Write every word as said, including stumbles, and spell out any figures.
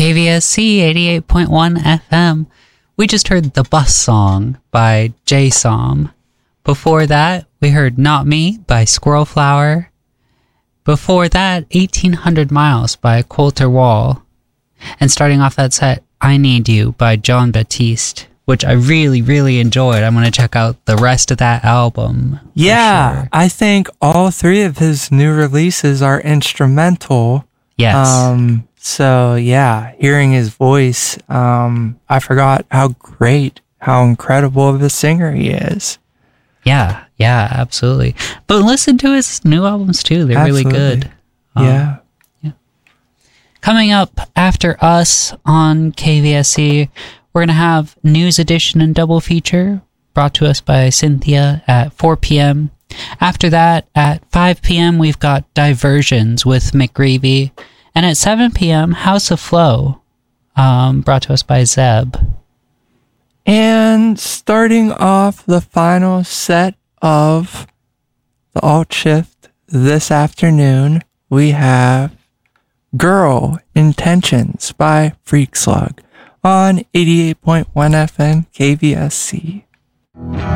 K V S C eighty-eight point one F M. We just heard The Bus Song by Jay Som. Before that, we heard Not Me by Squirrel Flower. Before that, eighteen hundred miles by Coulter Wall. And starting off that set, I Need You by Jon Batiste, which I really, really enjoyed. I'm going to check out the rest of that album. Yeah, sure. I think all three of his new releases are instrumental. Yes. Um, so, yeah, hearing his voice, um, I forgot how great, how incredible of a singer he is. Yeah, yeah, absolutely. But listen to his new albums, too. They're Absolutely. really good. Um, Yeah. yeah. Coming up after us on K V S C, we're going to have News Edition and Double Feature brought to us by Cynthia at four p.m. After that, at five p.m., we've got Diversions with McGreevy. And at seven p.m., House of Flow, um, brought to us by Zeb. And starting off the final set of the Alt Shift this afternoon, we have Girl Intentions by Freak Slug on eighty-eight point one F M K V S C.